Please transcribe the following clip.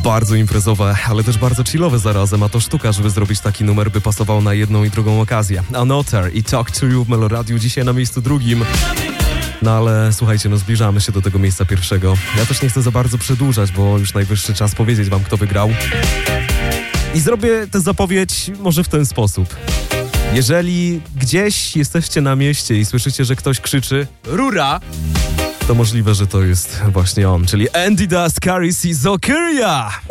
Bardzo imprezowe, ale też bardzo chillowe zarazem, a to sztuka, żeby zrobić taki numer, by pasował na jedną i drugą okazję. Another i Talk to You w Meloradiu dzisiaj na miejscu drugim. No ale słuchajcie, zbliżamy się do tego miejsca pierwszego. Ja też nie chcę za bardzo przedłużać, bo już najwyższy czas powiedzieć wam, kto wygrał. I zrobię tę zapowiedź może w ten sposób. Jeżeli gdzieś jesteście na mieście i słyszycie, że ktoś krzyczy "Rura!", to możliwe, że to jest właśnie on, czyli Andy Dust, Caris i Zokiria!